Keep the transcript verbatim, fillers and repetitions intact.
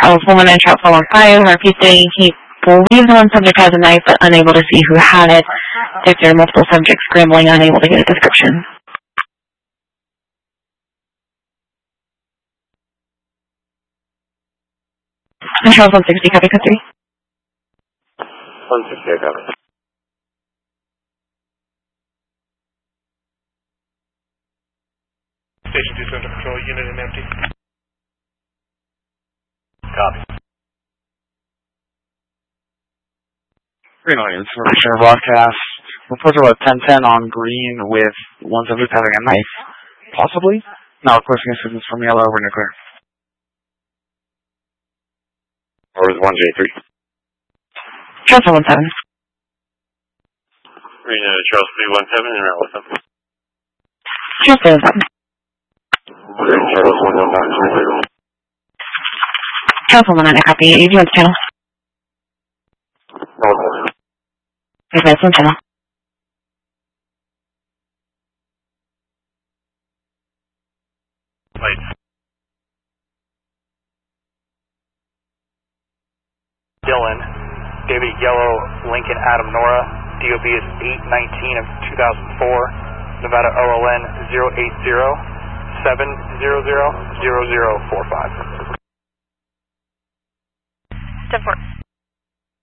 Charles Woman and Charles one five are repeating he believes one subject has a knife but unable to see who had it. If there are multiple subjects scrambling, unable to get a description. And Charles one sixty, copy, code three. one sixty, I got it. Station two Central Control, unit and empty. Copy. Green Onions, Revolutionary Broadcast. Reports about ten ten on green with one subject having a knife. Possibly? Now requesting assistance from yellow over nuclear. Or is one J three? Charles one seven. Green uh, Charles three one seven and around what's up? Charles one seven. Green Charles one one nine zero. Charles one nine, copy. A V one channel. Normal. Advance one channel. Lights. Dylan, David Yellow, Lincoln Adam Nora, D O B is eight nineteen of two thousand four, Nevada O L N zero eight zero seven zero zero zero zero four five. ten four.